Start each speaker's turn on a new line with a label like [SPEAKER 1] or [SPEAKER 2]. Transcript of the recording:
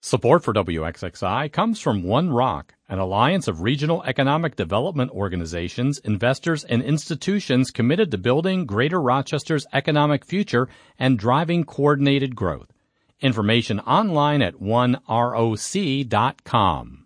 [SPEAKER 1] Support for WXXI comes from One Rock, an alliance of regional economic development organizations, investors, and institutions committed to building Greater Rochester's economic future and driving coordinated growth. Information online at oneroc.com.